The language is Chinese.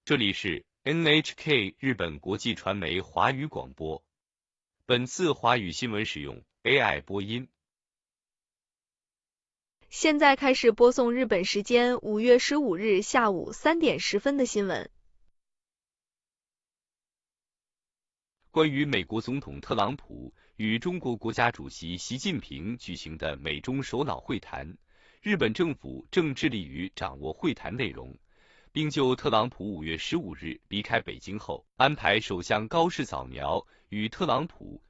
这里是 NHK 日本国际传媒华语广播。本次华语新闻使用 AI 播音。 现在开始播送日本时间5月15日下午3点10分的新闻。 关于美国总统特朗普与中国国家主席习近平举行的美中首脑会谈，日本政府正致力于掌握会谈内容，并就特朗普5月15日离开北京后安排首相高市早苗与特朗普